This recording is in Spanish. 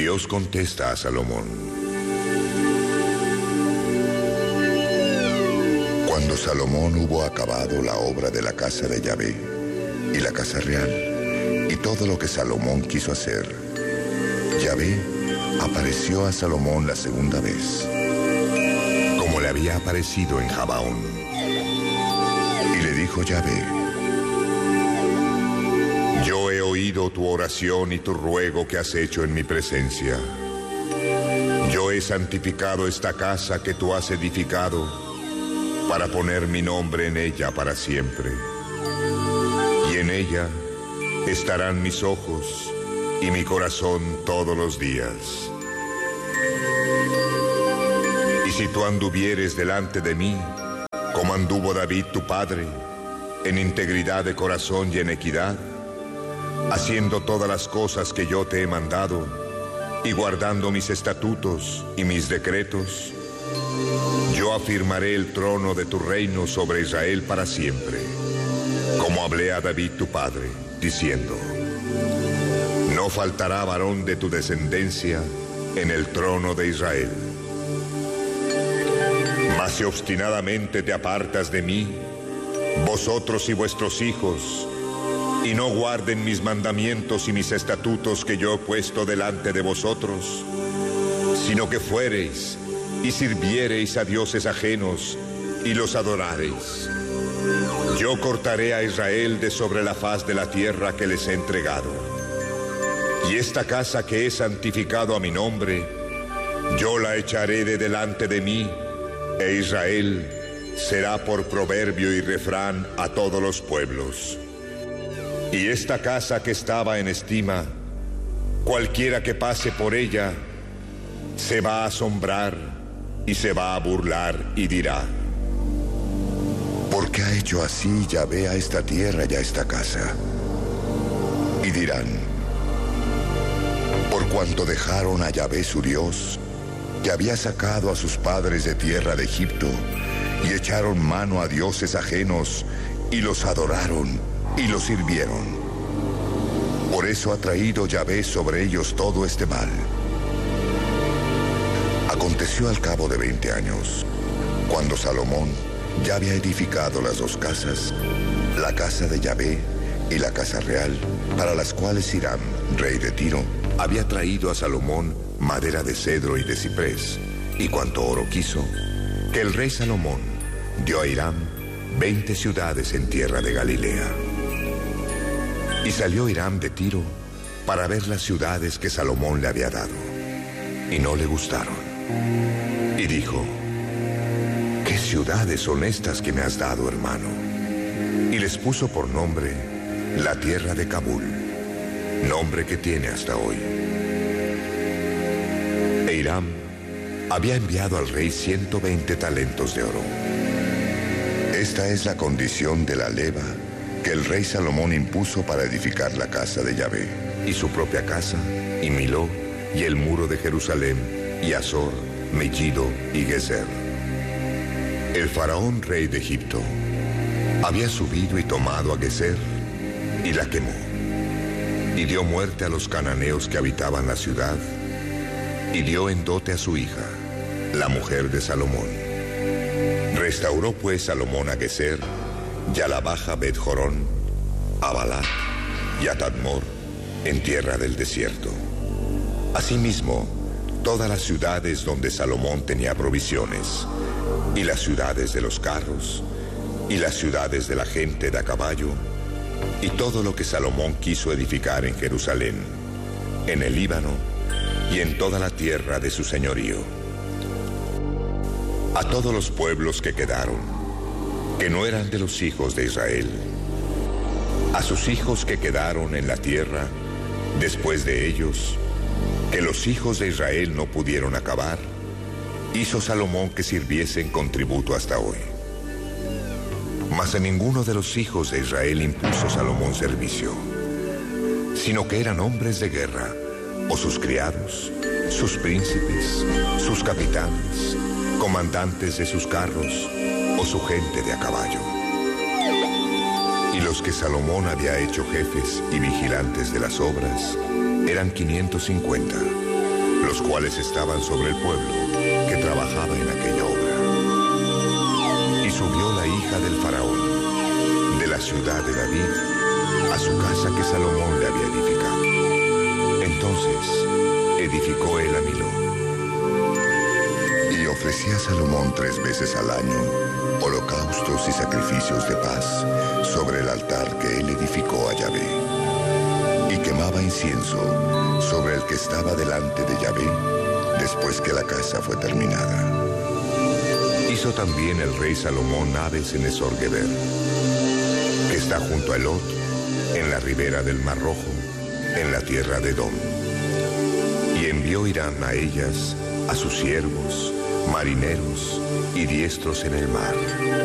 Dios contesta a Salomón. Cuando Salomón hubo acabado la obra de la casa de Yahvé y la casa real y todo lo que Salomón quiso hacer, Yahvé apareció a Salomón la segunda vez, como le había aparecido en Gabaón. Y le dijo Yahvé: yo he oído tu oración y tu ruego que has hecho en mi presencia. Yo he santificado esta casa que tú has edificado para poner mi nombre en ella para siempre. Y en ella estarán mis ojos y mi corazón todos los días. Y si tú anduvieres delante de mí, como anduvo David tu padre, en integridad de corazón y en equidad, haciendo todas las cosas que yo te he mandado, y guardando mis estatutos y mis decretos, yo afirmaré el trono de tu reino sobre Israel para siempre, como hablé a David tu padre, diciendo: no faltará varón de tu descendencia en el trono de Israel. Mas si obstinadamente te apartas de mí, vosotros y vuestros hijos, y no guarden mis mandamientos y mis estatutos que yo he puesto delante de vosotros, sino que fuereis y sirviereis a dioses ajenos y los adorareis, yo cortaré a Israel de sobre la faz de la tierra que les he entregado. Y esta casa que he santificado a mi nombre, yo la echaré de delante de mí, e Israel será por proverbio y refrán a todos los pueblos. Y esta casa que estaba en estima, cualquiera que pase por ella, se va a asombrar y se va a burlar y dirá: ¿por qué ha hecho así Yahvé a esta tierra y a esta casa? Y dirán: por cuanto dejaron a Yahvé su Dios, que había sacado a sus padres de tierra de Egipto, y echaron mano a dioses ajenos, y los adoraron, y los sirvieron. Por eso ha traído Yahvé sobre ellos todo este mal. Aconteció al cabo de 20 años, cuando Salomón ya había edificado las dos casas, la casa de Yahvé y la casa real, para las cuales Hiram, rey de Tiro, había traído a Salomón madera de cedro y de ciprés, y cuanto oro quiso, que el rey Salomón dio a Hiram 20 ciudades en tierra de Galilea. Y salió Hiram de Tiro para ver las ciudades que Salomón le había dado, y no le gustaron. Y dijo: ¿qué ciudades son estas que me has dado, hermano? Y les puso por nombre la tierra de Kabul, nombre que tiene hasta hoy. E Hiram había enviado al rey 120 talentos de oro. Esta es la condición de la leva que el rey Salomón impuso para edificar la casa de Yahvé, y su propia casa, y Miló, y el muro de Jerusalén, y Azor, Megiddo y Gezer. El faraón rey de Egipto había subido y tomado a Gezer y la quemó, y dio muerte a los cananeos que habitaban la ciudad, y dio en dote a su hija, la mujer de Salomón. Restauró pues Salomón a Gezer, y a la baja Bet-Jorón, a Balat y a Tadmor, en tierra del desierto. Asimismo, todas las ciudades donde Salomón tenía provisiones, y las ciudades de los carros, y las ciudades de la gente de a caballo, y todo lo que Salomón quiso edificar en Jerusalén, en el Líbano, y en toda la tierra de su señorío. A todos los pueblos que quedaron, que no eran de los hijos de Israel, a sus hijos que quedaron en la tierra después de ellos, que los hijos de Israel no pudieron acabar, hizo Salomón que sirviesen con tributo hasta hoy. Mas a ninguno de los hijos de Israel impuso Salomón servicio, sino que eran hombres de guerra, o sus criados, sus príncipes, sus capitanes, comandantes de sus carros, o su gente de a caballo. Y los que Salomón había hecho jefes y vigilantes de las obras eran 550, los cuales estaban sobre el pueblo que trabajaba en aquella obra. Y subió la hija del faraón de la ciudad de David a su casa que Salomón le había edificado. Entonces edificó él a Miló. Y ofrecía Salomón 3 veces al año holocaustos y sacrificios de paz sobre el altar que él edificó a Yahvé. Y quemaba incienso sobre el que estaba delante de Yahvé después que la casa fue terminada. Hizo también el rey Salomón naves en Esor-Geber, que está junto a Elot, en la ribera del Mar Rojo, en la tierra de Edom. Y envió Hiram a ellas, a sus siervos, marineros y diestros en el mar.